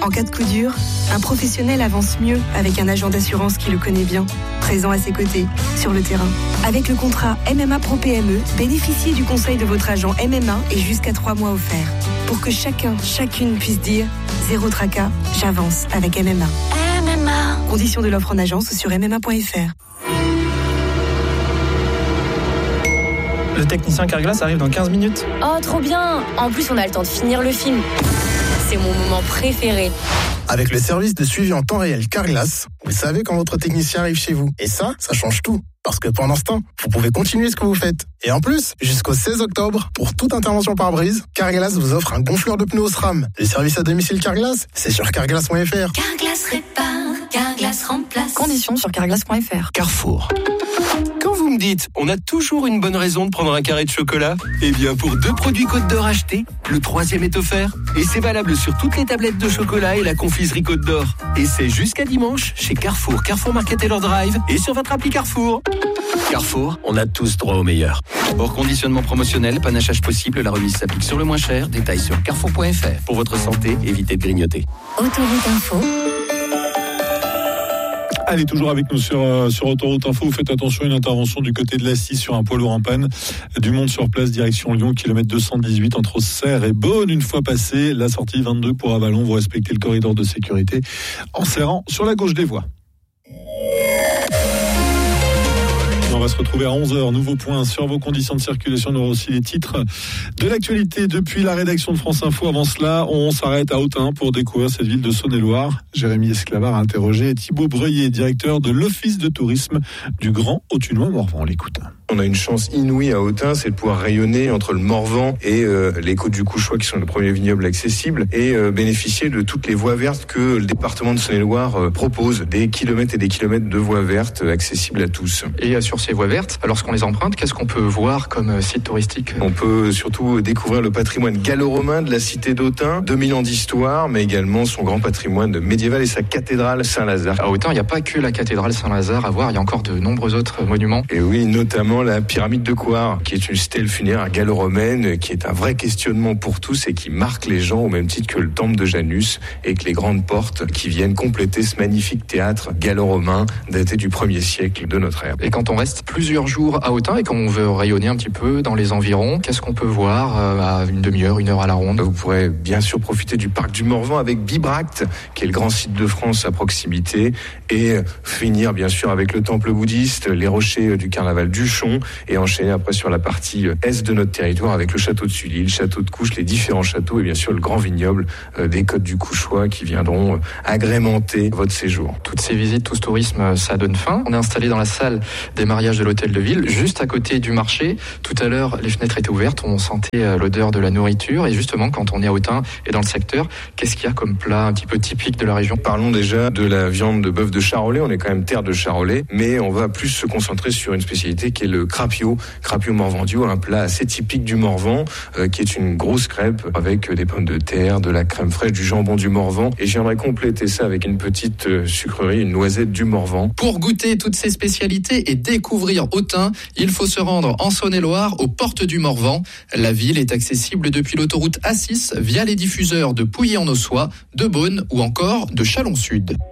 En cas de coup dur, un professionnel avance mieux avec un agent d'assurance qui le connaît bien, présent à ses côtés, sur le terrain. Avec le contrat MMA Pro PME, bénéficiez du conseil de votre agent MMA et jusqu'à 3 mois offerts. Pour que chacune puisse dire « Zéro tracas, j'avance avec MMA ». MMA. Conditions de l'offre en agence sur MMA.fr. Le technicien Carglass arrive dans 15 minutes. Oh, trop bien! En plus, on a le temps de finir le film. C'est mon moment préféré. Avec le service de suivi en temps réel Carglass, vous savez quand votre technicien arrive chez vous. Et ça change tout. Parce que pendant ce temps, vous pouvez continuer ce que vous faites. Et en plus, jusqu'au 16 octobre, pour toute intervention par brise, Carglass vous offre un gonfleur de pneus SRAM. Le service à domicile Carglass, c'est sur carglass.fr. Carglass répare, Carglass remplace. Conditions sur carglass.fr. Carrefour. Quand vous me dites, on a toujours une bonne raison de prendre un carré de chocolat, eh bien pour 2 produits Côte d'Or achetés, le 3e est offert. Et c'est valable sur toutes les tablettes de chocolat et la confiserie Côte d'Or. Et c'est jusqu'à dimanche chez Carrefour, Carrefour Market Taylor Drive et sur votre appli Carrefour. Carrefour, on a tous droit au meilleur. Hors conditionnement promotionnel, panachage possible, la remise s'applique sur le moins cher. Détails sur carrefour.fr. Pour votre santé, évitez de grignoter. Autoroute Info. Allez, toujours avec nous sur Autoroute Info. Vous faites attention, une intervention du côté de la 6 sur un poids lourd en panne. Du monde sur place, direction Lyon, kilomètre 218 entre Auxerre et Beaune. Une fois passé, la sortie 22 pour Avallon. Vous respectez le corridor de sécurité en serrant sur la gauche des voies. On va se retrouver à 11h. Nouveau point sur vos conditions de circulation. On aura aussi les titres de l'actualité depuis la rédaction de France Info. Avant cela, on s'arrête à Autun pour découvrir cette ville de Saône-et-Loire. Jérémy Esclavard a interrogé Thibaut Breuillet, directeur de l'Office de tourisme du Grand Autunois-Morvan. On l'écoute. On a une chance inouïe à Autun, c'est de pouvoir rayonner entre le Morvan et les Côtes du Couchois, qui sont le premier vignoble accessible, et bénéficier de toutes les voies vertes que le département de Saône-et-Loire propose. Des kilomètres et des kilomètres de voies vertes accessibles à tous. Et sur ces voies vertes, lorsqu'on les emprunte, qu'est-ce qu'on peut voir comme site touristique ? On peut surtout découvrir le patrimoine gallo-romain de la cité d'Autun, 2000 ans d'histoire, mais également son grand patrimoine médiéval et sa cathédrale Saint-Lazare. À Autun, il n'y a pas que la cathédrale Saint-Lazare à voir, il y a encore de nombreux autres monuments. Et oui, notamment la pyramide de Coire, qui est une stèle funéraire gallo-romaine, qui est un vrai questionnement pour tous et qui marque les gens au même titre que le temple de Janus et que les grandes portes qui viennent compléter ce magnifique théâtre gallo-romain daté du 1er siècle de notre ère. Et quand on reste plusieurs jours à Autun et qu'on veut rayonner un petit peu dans les environs, qu'est-ce qu'on peut voir à une demi-heure, 1 heure à la ronde ? Vous pourrez bien sûr profiter du parc du Morvan avec Bibracte, qui est le grand site de France à proximité, et finir bien sûr avec le temple bouddhiste, les rochers du carnaval d'Uchon, et enchaîner après sur la partie est de notre territoire avec le château de Sully, le château de Couches, les différents châteaux et bien sûr le grand vignoble des Côtes du Couchois qui viendront agrémenter votre séjour. Toutes ces visites, tout ce tourisme, ça donne faim. On est installé dans la salle des mariages de l'hôtel de ville, juste à côté du marché. Tout à l'heure, les fenêtres étaient ouvertes, on sentait l'odeur de la nourriture. Et justement, quand on est à Autun et dans le secteur, qu'est-ce qu'il y a comme plat un petit peu typique de la région ? Parlons déjà de la viande de bœuf de Charolais. On est quand même terre de Charolais, mais on va plus se concentrer sur une spécialité qui est le crapio morvandio, un plat assez typique du Morvan, qui est une grosse crêpe avec des pommes de terre, de la crème fraîche, du jambon du Morvan. Et j'aimerais compléter ça avec une petite sucrerie, une noisette du Morvan. Pour goûter toutes ces spécialités et découvrir Autun, il faut se rendre en Saône-et-Loire, aux portes du Morvan. La ville est accessible depuis l'autoroute A6 via les diffuseurs de Pouilly-en-Ossois, de Beaune ou encore de Chalon-Sud.